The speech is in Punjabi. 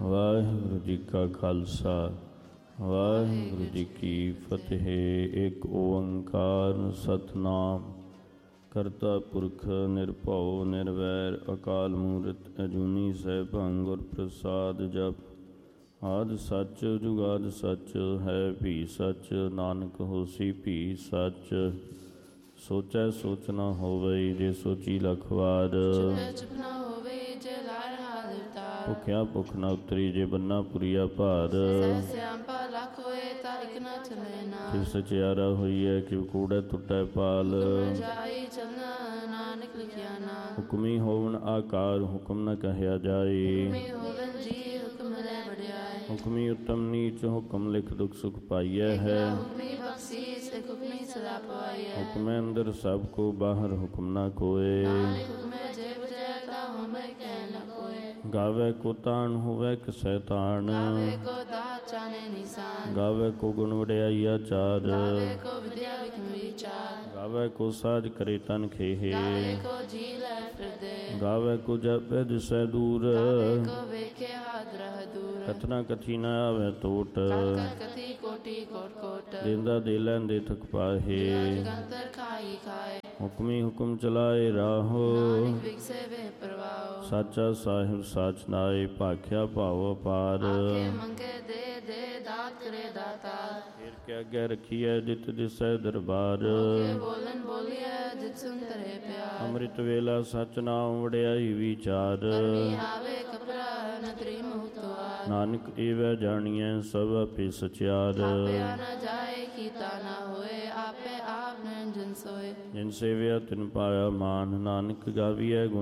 ਵਾਹਿਗੁਰੂ ਜੀ ਕਾ ਖਾਲਸਾ ਵਾਹਿਗੁਰੂ ਜੀ ਕੀ ਫਤਿਹ। ਇੱਕ ਓੰਕਾਰ ਸਤਿਨਾਮ ਕਰਤਾ ਪੁਰਖ ਨਿਰਭਉ ਨਿਰਵੈਰ ਅਕਾਲ ਮੂਰਤ ਅਜੂਨੀ ਸੈਭੰ ਗੁਰ ਪ੍ਰਸਾਦ ਜਪ। ਆਦਿ ਸੱਚ ਜੁਗਾਦਿ ਸੱਚ ਹੈ ਭੀ ਸੱਚ, ਨਾਨਕ ਹੋਸੀ ਭੀ ਸੱਚ। ਸੋਚੈ ਸੋਚ ਨਾ ਹੋਵੇ ਜੇ ਸੋਚੀ ਲੱਖ ਵਾਰ, ਭੁਖਿਆ ਭੁੱਖ ਨਾ ਉਤਰੀ ਜੇ ਬੰਨਾ ਪੁਰੀਆ ਭਾਰ। ਫਿਰ ਸਚਿਆਰਾ ਹੋਈਐ ਕਿ ਕੂੜੈ ਟੁੱਟੈ ਪਾਲ। ਹੁਕਮੀ ਹੋਵਨ ਆਕਾਰ ਹੁਕਮ ਨ ਕਹਿਆ ਜਾਏ, ਹੁਕਮੀ ਉੱਤਮ ਨੀਚ ਹੁਕਮ ਲਿਖ ਦੁਖ ਸੁਖ ਪਾਈਐ ਹੈ। ਹੁਕਮੈ ਅੰਦਰ ਸਭ ਕੋ ਬਾਹਰ ਹੁਕਮ ਨਾ ਕੋਏ, ਗਾਵੇ ਕੋ ਤਾਣ ਹੋਵੇ ਕਿਸੈ ਤਾਣ। ਗਾਵੇ ਕੋ ਗੁਣ ਵਡਿਆਈਆ ਚਾਰ, ਗਾਵੇ ਕੋ ਸਾਜ ਕਰੇ ਤਨ ਖੇਹੇ। ਗਾਵੇ ਕੋ ਜਪੈ ਦਿਸੈ ਦੂਰ, ਕਥਨਾ ਕਥੀ ਨ ਆਵੇ ਟੋਟ। ਦੇਂਦਾ ਦੇ ਲੈਂਦੇ ਥਕ ਪਾਹੇ, ਹੁਕਮੀ ਹੁਕਮ ਚਲਾਏ ਰਾਹੋ। ਸਾਚਾ ਸਾਹਿਬ ਸਾਚ ਨਾਏ ਭਾਖਿਆ ਭਾਵ ਅਪਾਰ। ਫਿਰ ਕਿਆ ਅੱਗੇ ਰਖੀਐ ਜਿਤ ਦਿਸੈ ਦਰਬਾਰ। ਅੰਮ੍ਰਿਤ ਵੇਲਾ ਸਚ ਨਾਮ ਵਡਿਆਈ ਵਿਚਾਰ। ਨਾਨਕ ਏਵੈ ਜਾਣੀਐ ਸਭ ਆਪੇ ਸਚਿਆਰ। ਜਿਨ ਸੇਵਿਆ ਤਿਨ ਪਾਇਆ ਮਾਨ, ਨਾਨਕ ਗਾਵੀਐ ਗੁਣ